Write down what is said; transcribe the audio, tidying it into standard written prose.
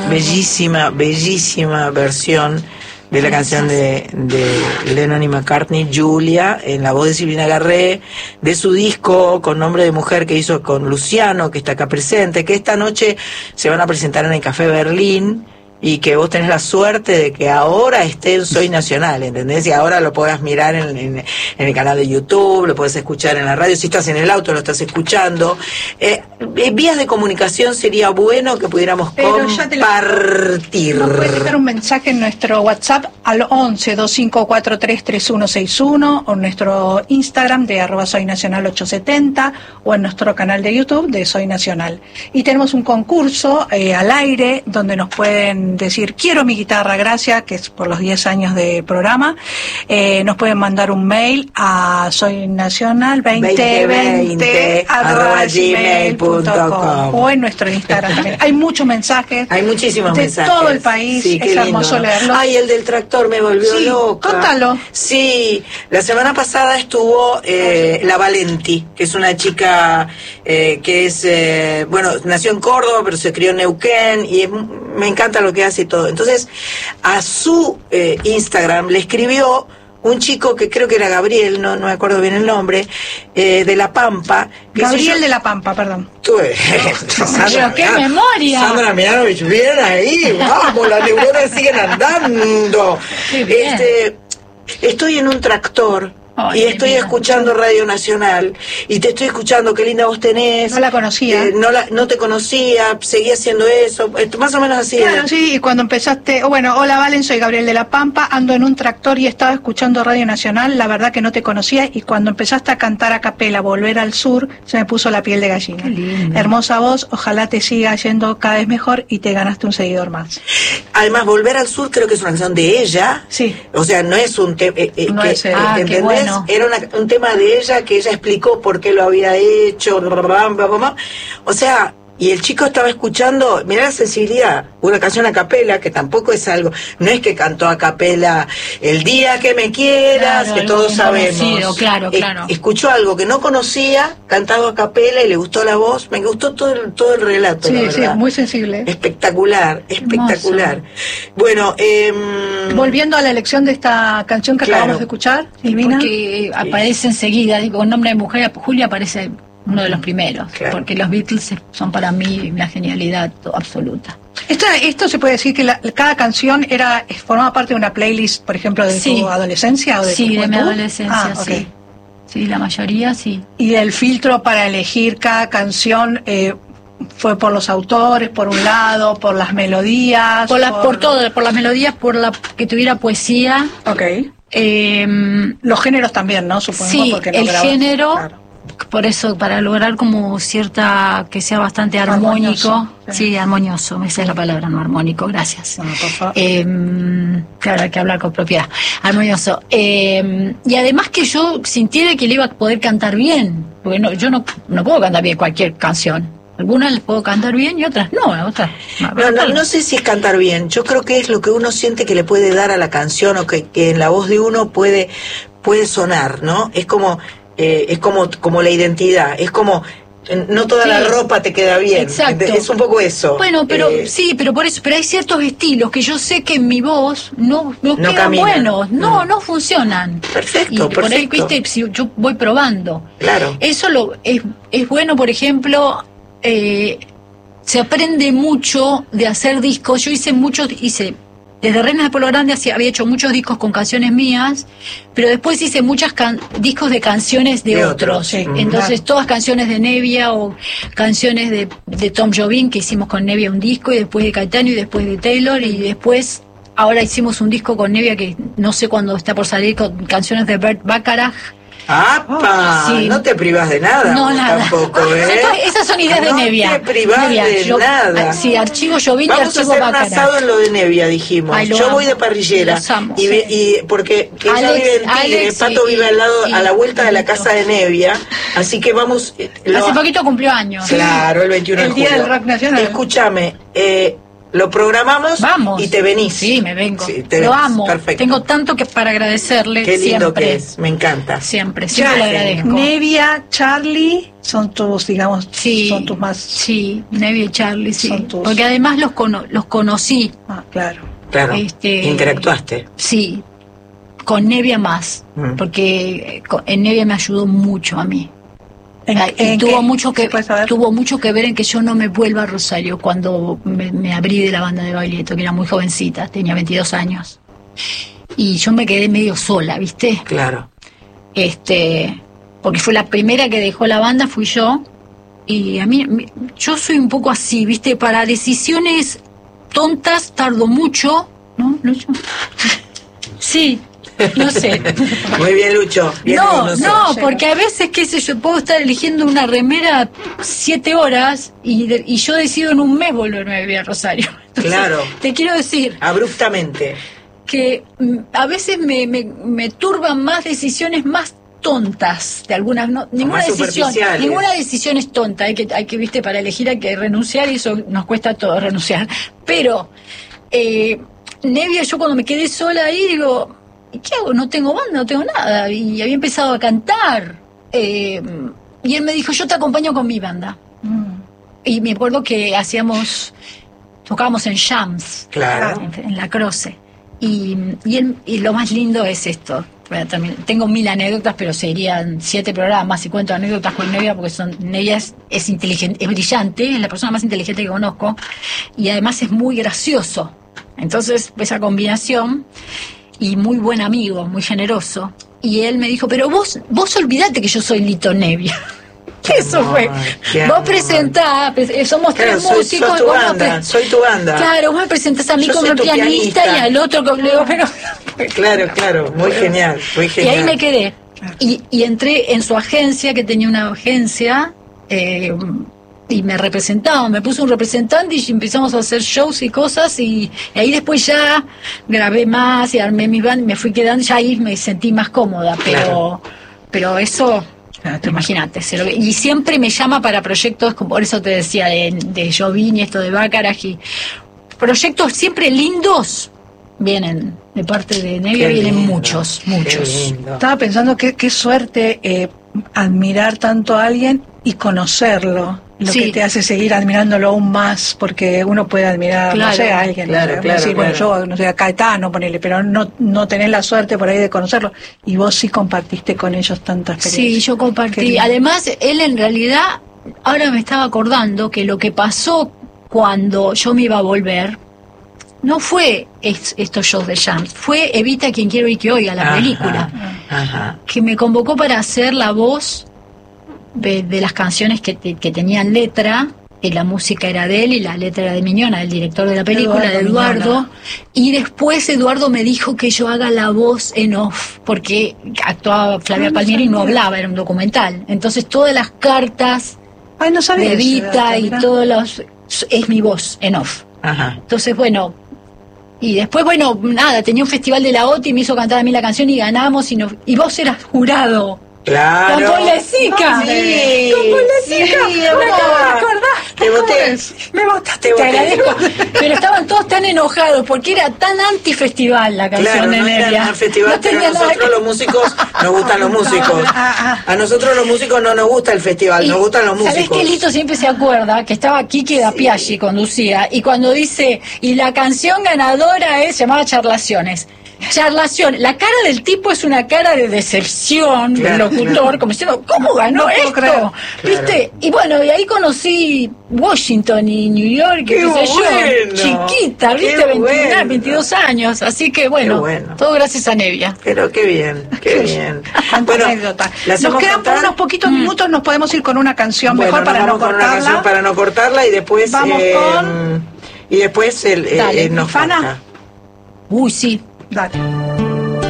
bellísima, bellísima versión de la canción de Lennon y McCartney, Julia, en la voz de Silvina Garré, de su disco con nombre de mujer que hizo con Luciano, que está acá presente, que esta noche se van a presentar en el Café Berlín, y que vos tenés la suerte de que ahora esté en Soy Nacional, ¿entendés? Y ahora lo podás mirar en el canal de YouTube, lo podés escuchar en la radio, si estás en el auto lo estás escuchando. Vías de comunicación sería bueno que pudiéramos compartir. Nos puedes dejar un mensaje en nuestro WhatsApp al 11-2543-3161 o en nuestro Instagram de @soynacional870 o en nuestro canal de YouTube de Soy Nacional. Y tenemos un concurso al aire donde nos pueden decir quiero mi guitarra, gracias, que es por los 10 años de programa. Nos pueden mandar un mail a soynacional2020@gmail.com o en nuestro Instagram también. Hay muchos mensajes. Hay muchísimos de mensajes. todo el país. Sí, es hermoso leerlos. Ay, el del tractor me volvió loca. Contalo. Sí, la semana pasada estuvo la Valenti, que es una chica que es, nació en Córdoba, pero se crió en Neuquén, y me encanta lo que hace y todo. Entonces, a su Instagram le escribió un chico que creo que era Gabriel, no me acuerdo bien el nombre, de La Pampa. Gabriel de La Pampa, perdón. Pero qué memoria. Sandra Mianovich, bien ahí, vamos, las neuronas siguen andando. Estoy en un tractor. Ay, y estoy escuchando Radio Nacional y te estoy escuchando, qué linda voz tenés. No la conocía. No te conocía, seguí haciendo eso, más o menos así. Claro, sí, y cuando empezaste, hola Valen, soy Gabriel de La Pampa, ando en un tractor y estaba escuchando Radio Nacional, la verdad que no te conocía, y cuando empezaste a cantar a capela, Volver al Sur, se me puso la piel de gallina. Qué lindo. Hermosa voz, ojalá te siga yendo cada vez mejor y te ganaste un seguidor más. Además, Volver al Sur creo que es una canción de ella. Sí. O sea, no es un tema, No es él. ¿entendés? Qué bueno. Era un tema de ella que ella explicó por qué lo había hecho, o sea, y el chico estaba escuchando, mirá la sensibilidad, una canción a capela, que tampoco es algo, no es que cantó a capela El día que me quieras, Claro, que algo todos bien sabemos. conocido, claro. Escuchó algo que no conocía, cantado a capela, y le gustó la voz, me gustó todo el relato, la Sí, verdad. muy sensible. Espectacular. Bueno, Volviendo a la elección de esta canción que acabamos de escuchar, Silvina. Porque aparece enseguida, digo, con nombre de mujer, Julia aparece uno de los primeros, Claro. porque los Beatles son para mí la genialidad absoluta. Esto se puede decir que cada canción formaba parte de una playlist, por ejemplo, de tu adolescencia o de tu de mi juventud? adolescencia, sí. Okay. Sí, la mayoría sí. Y el filtro para elegir cada canción fue por los autores, por un lado, por las melodías, Por todo, por las melodías, por la que tuviera poesía. Okay. Los géneros también, ¿no? Supongo. Sí, porque no el grababan. género. Claro. Por eso, para lograr como que sea bastante armónico. Armonioso, sí. Sí, armonioso, esa es la palabra, no armónico, gracias. Bueno, por favor. Claro, hay que hablar con propiedad. Armonioso. Y además que yo sintiera que le iba a poder cantar bien, porque yo no puedo cantar bien cualquier canción. Algunas las puedo cantar bien y otras no, otras... No sé si es cantar bien, yo creo que es lo que uno siente que le puede dar a la canción, o que en la voz de uno puede sonar, ¿no? Es como la identidad, es como no toda la ropa te queda bien. Exacto. Es un poco eso. Bueno, pero sí, pero por eso, pero hay ciertos estilos que yo sé que en mi voz no quedan caminan. buenos, no funcionan. Perfecto, y por ahí, perfecto. viste, si yo voy probando. Claro. Eso es bueno, por ejemplo, se aprende mucho de hacer discos. Yo hice desde Reinas de Pueblo Grande había hecho muchos discos con canciones mías, pero después hice muchos discos de canciones de otros. sí. Entonces, todas canciones de Nevia o canciones de Tom Jobim, que hicimos con Nevia un disco, y después de Caetano y después de Taylor, y después ahora hicimos un disco con Nevia que no sé cuándo está por salir, con canciones de Bert Bacharach. ¡Apa! Sí. No te privas de nada. No, nada. Tampoco, Esas son ideas de Nevia. No te privas de nada. Sí, archivo Jobim y Vamos a archivo hacer un Bacharach. asado en lo de Nevia, dijimos. Ay, lo yo amo. voy de parrillera. Los amo, y porque ella vive en Tigre, Pato vive al lado, a la vuelta de la casa de Nevia. Así que vamos... Hace poquito cumplió años. Claro, el 21 de El julio. Día del Rock Nacional. Escúchame, Lo programamos Vamos. y te venís. Sí, me vengo. Sí, te Lo venís. amo. Perfecto. Tengo tanto que para agradecerle. Qué lindo siempre. que es, me encanta. Siempre Ya, le agradezco. Nevia, Charlie, son tus, digamos, Sí, son tus más... sí, Nevia y Charlie, sí. Son tus- Porque además los conocí. Ah, claro. Claro, Este, interactuaste. Sí, con Nevia más, porque en Nevia me ayudó mucho a mí. Y tuvo mucho que ver en que yo no me vuelva a Rosario cuando me abrí de la banda de Baglietto, que era muy jovencita, tenía 22 años. Y yo me quedé medio sola, ¿viste? Claro. Porque fue la primera que dejó la banda, fui yo. Y a mí, yo soy un poco así, ¿viste? Para decisiones tontas tardo mucho, ¿no, Lucho? Sí, no sé. Muy bien, Lucho. Bien No, reconocer. no, porque a veces, qué sé yo, puedo estar eligiendo una remera 7 horas y yo decido en un mes volverme a vivir a Rosario. Entonces, Claro. te quiero decir Abruptamente. que a veces me turban más decisiones más tontas de algunas, ninguna más decisión superficiales. es tonta, hay que viste, para elegir hay que renunciar y eso nos cuesta todo renunciar, pero Nevia, yo cuando me quedé sola ahí digo, ¿y qué hago? No tengo banda, no tengo nada, y había empezado a cantar, y él me dijo, yo te acompaño con mi banda. Y me acuerdo que tocábamos en jams, Claro. en la Croce. Y lo más lindo es esto. Bueno, también tengo 1000 anécdotas, pero serían 7 programas y cuento anécdotas con Nevia, porque Nevia es inteligente, es brillante, es la persona más inteligente que conozco, y además es muy gracioso. Entonces, esa combinación, y muy buen amigo, muy generoso. Y él me dijo, pero vos olvidate que yo soy Lito Nevia. Eso fue. Vos presentás, somos Claro, 3 músicos. sos tu banda, soy tu banda. Claro, vos me presentás a mí Yo como soy tu pianista y al otro como... Claro, muy genial, muy Y genial. ahí me quedé. Y entré en su agencia, que tenía una agencia, y me representaban, me puso un representante y empezamos a hacer shows y cosas, y ahí después ya grabé más y armé mi band, me fui quedando, ya ahí me sentí más cómoda, pero eso... Imagínate, y siempre me llama para proyectos, por eso te decía de Jovini, esto de Baccarat, y proyectos siempre lindos vienen de parte de Nevia, vienen muchos. Estaba pensando qué suerte admirar tanto a alguien y conocerlo, lo que te hace seguir admirándolo aún más, porque uno puede admirar, no sé, a alguien, bueno, yo, no sé, a Caetano, ponele, pero no tenés la suerte por ahí de conocerlo, y vos sí compartiste con ellos tanta experiencia. Sí, yo compartí. Además, él en realidad, ahora me estaba acordando que lo que pasó cuando yo me iba a volver, no fue estos shows de jams, fue Evita quien quiero y que oiga, la película, que me convocó para hacer la voz de las canciones que tenían letra, y la música era de él y la letra era de Miñona, el director de la película, de Eduardo. Y después Eduardo me dijo que yo haga la voz en off, porque actuaba Flavia Palmieri y no hablaba, era un documental. Entonces todas las cartas de Evita y todos los... es mi voz en off. Entonces, bueno... Y después, bueno, nada, tenía un festival de la OTI y me hizo cantar a mí la canción y ganamos, y vos eras jurado. Claro. Con Polesica. Sí. Con Polesica. Sí, me acabo de acordar. Te voté. Me votaste, te agradezco. Pero estaban todos tan enojados porque era tan anti-festival la canción de Nevia. Era un festival, pero a nosotros los músicos nos gustan los músicos. A nosotros los músicos no nos gusta el festival, nos gustan los músicos. ¿Sabés que Lito siempre se acuerda que estaba Kiki da Piaggi, conducía, y cuando dice, y la canción ganadora se llamaba Charlaciones? La cara del tipo es una cara de decepción del locutor, como diciendo, ¿cómo ganó esto? ¿Viste? Y bueno, y ahí conocí Washington y New York, qué sé yo, chiquita, ¿viste? 22 años, así que bueno, todo gracias a Nevia. Pero qué bien, qué bien. Bueno, anécdota. Nos quedan por unos poquitos minutos, nos podemos ir con una canción mejor para no cortarla. Una canción para no cortarla y después vamos con... y después nos Fana. Uy, sí. Dale.